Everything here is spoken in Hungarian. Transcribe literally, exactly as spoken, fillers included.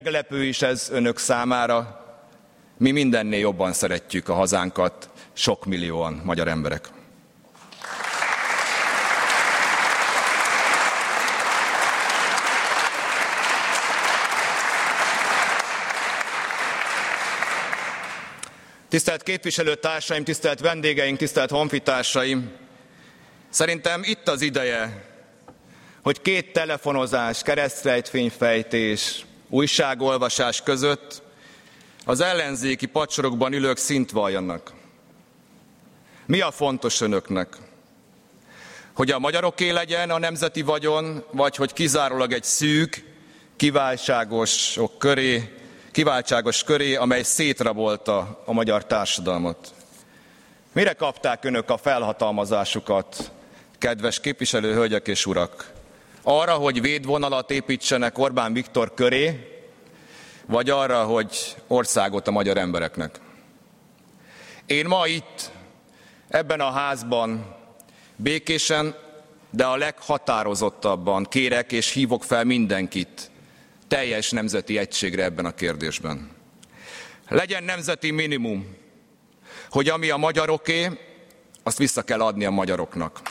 Meglepő is ez önök számára, mi mindennél jobban szeretjük a hazánkat, sok millióan magyar emberek. Tisztelt képviselőtársaim, tisztelt vendégeink, tisztelt honfitársaim! Szerintem itt az ideje, hogy két telefonozás, keresztrejtvényfejtés, újságolvasás között az ellenzéki padsorokban ülők szint valljanak. Mi a fontos önöknek? Hogy a magyaroké legyen a nemzeti vagyon, vagy hogy kizárólag egy szűk, kiváltságosok köré, kiváltságos köré, amely szétrabolta a magyar társadalmat? Mire kapták önök a felhatalmazásukat, kedves képviselőhölgyek és urak? Arra, hogy védvonalat építsenek Orbán Viktor köré, vagy arra, hogy országot a magyar embereknek? Én ma itt, ebben a házban békésen, de a leghatározottabban kérek és hívok fel mindenkit teljes nemzeti egységre ebben a kérdésben. Legyen nemzeti minimum, hogy ami a magyaroké, azt vissza kell adni a magyaroknak.